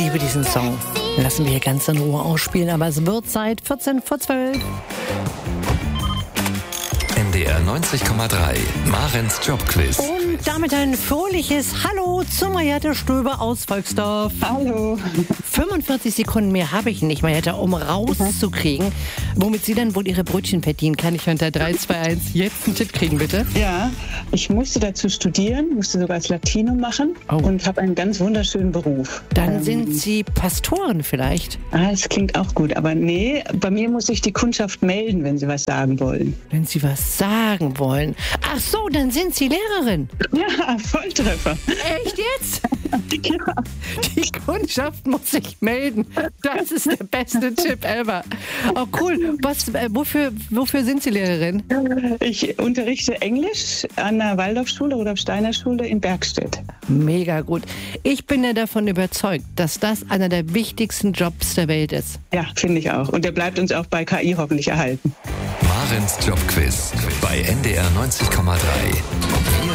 liebe diesen Song. Lassen wir hier ganz in Ruhe ausspielen, aber es wird Zeit, 14 vor 12. NDR 90,3, Marens Jobquiz. Und damit ein fröhliches Hallo zu Mariette Stöber aus Volksdorf. Hallo. 45 Sekunden mehr habe ich nicht, Mariette, um rauszukriegen, womit Sie dann wohl Ihre Brötchen verdienen. Kann ich unter 3, 2, 1 jetzt einen Tipp kriegen, bitte? Ja, ich musste dazu studieren, musste sogar das Latinum machen und habe einen ganz wunderschönen Beruf. Dann sind Sie Pastoren vielleicht? Das klingt auch gut, aber nee, bei mir muss sich die Kundschaft melden, wenn sie was sagen wollen. Wenn Sie was sagen wollen. Ach so, dann sind Sie Lehrerin. Ja, Volltreffer. Echt jetzt? Ja. Die Kundschaft muss sich melden. Das ist der beste Tipp ever. Oh cool. Wofür sind Sie Lehrerin? Ich unterrichte Englisch an der Waldorfschule, Rudolf-Steiner-Schule in Bergstedt. Mega gut. Ich bin ja davon überzeugt, dass das einer der wichtigsten Jobs der Welt ist. Ja, finde ich auch. Und der bleibt uns auch bei KI hoffentlich erhalten. Marens Jobquiz bei NDR 90,3.